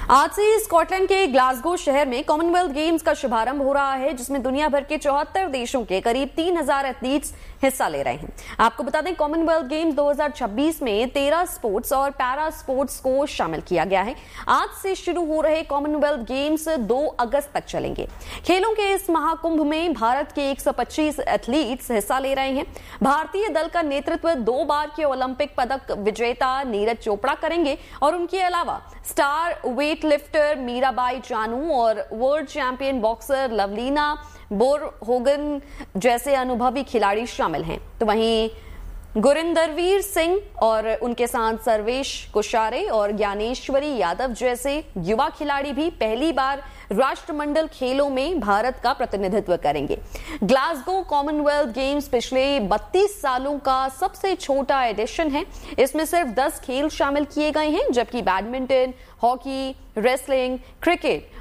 आज से स्कॉटलैंड के ग्लासगो शहर में कॉमनवेल्थ गेम्स का शुभारंभ हो रहा है, जिसमें दुनिया भर के 74 देशों के करीब 3000 एथलीट्स हिस्सा ले रहे हैं। आपको बता दें, कॉमनवेल्थ गेम्स 2026 में 13 स्पोर्ट्स और पैरा स्पोर्ट्स को शामिल किया गया है। आज से शुरू हो रहे कॉमनवेल्थ गेम्स 2 अगस्त तक चलेंगे। खेलों के इस महाकुंभ में भारत के 125 एथलीट्स हिस्सा ले रहे हैं। भारतीय दल का नेतृत्व 2 बार के ओलंपिक पदक विजेता नीरज चोपड़ा करेंगे और उनके अलावा star weight lifter Mirabai Chanu और world champion boxer Lovlina Borgohain जैसे अनुभवी खिलाड़ी शामिल हैं। तो वहीं गुरिंदरवीर सिंह और उनके साथ सर्वेश कुशारे और ज्ञानेश्वरी यादव जैसे युवा खिलाड़ी भी पहली बार राष्ट्रमंडल खेलों में भारत का प्रतिनिधित्व करेंगे। ग्लासगो कॉमनवेल्थ गेम्स पिछले 32 सालों का सबसे छोटा एडिशन है। इसमें सिर्फ 10 खेल शामिल किए गए हैं, जबकि बैडमिंटन, हॉकी, रेसलिंग, क्रिकेट